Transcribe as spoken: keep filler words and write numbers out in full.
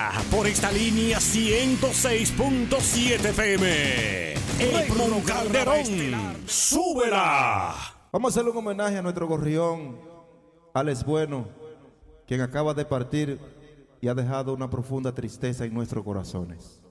ahora por esta línea ciento seis punto siete F M. Raymond Calderón, súbela. Vamos a hacerle un homenaje a nuestro gorrión, Alex Bueno, quien acaba de partir y ha dejado una profunda tristeza en nuestros corazones.